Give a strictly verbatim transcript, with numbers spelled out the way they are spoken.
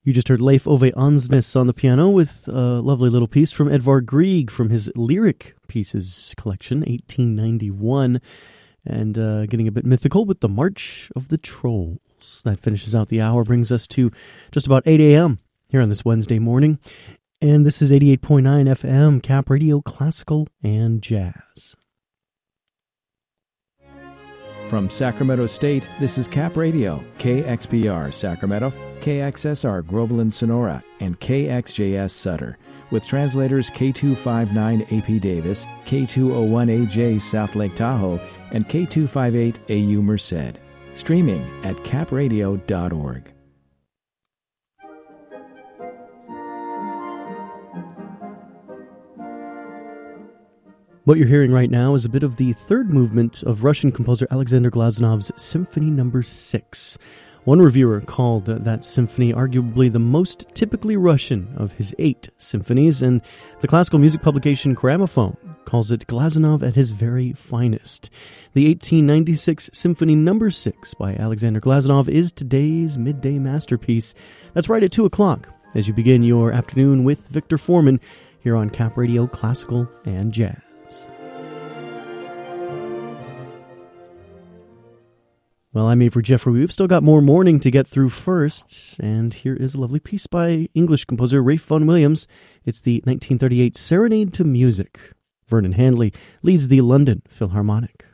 You just heard Leif Ove Ansnes on the piano with a lovely little piece from Edvard Grieg from his Lyric Pieces collection, eighteen ninety-one, and uh, getting a bit mythical with the March of the Trolls. That finishes out the hour, brings us to just about eight a.m. here on this Wednesday morning, and this is eighty-eight point nine F M, Cap Radio, Classical and Jazz. From Sacramento State, this is Cap Radio, K X P R Sacramento, K X S R Groveland Sonora, and K X J S Sutter, with translators K two fifty-nine A P Davis, K two oh one A J South Lake Tahoe, and K two fifty-eight A U Merced. Streaming at cap radio dot org. What you're hearing right now is a bit of the third movement of Russian composer Alexander Glazunov's Symphony Number six. One reviewer called that symphony arguably the most typically Russian of his eight symphonies, and the classical music publication Gramophone calls it Glazunov at his very finest. The eighteen ninety-six Symphony Number six by Alexander Glazunov is today's midday masterpiece. That's right at two o'clock as you begin your afternoon with Victor Foreman here on Cap Radio, Classical and Jazz. Well, I'm Avery Jeffrey. We've still got more morning to get through first, and here is a lovely piece by English composer Ralph Vaughan Williams. It's the nineteen thirty-eight Serenade to Music. Vernon Handley leads the London Philharmonic.